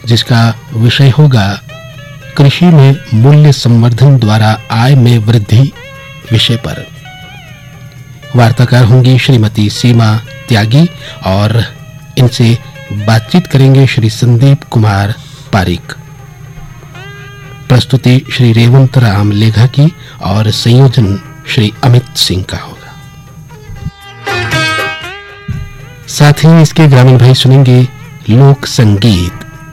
जिसका विषय होगा कृषि में मूल्य संवर्धन द्वारा आय में वृद्धि विषय पर। वार्ताकार होंगी श्रीमती सीमा त्यागी और इनसे बातचीत करेंगे श्री संदीप कुमार पारिक। प्रस्तुति श्री रेवंत राम लेघा की और संयोजन श्री अमित सिंह का होगा। साथ ही इसके ग्रामीण भाई सुनेंगे लोक संगीत।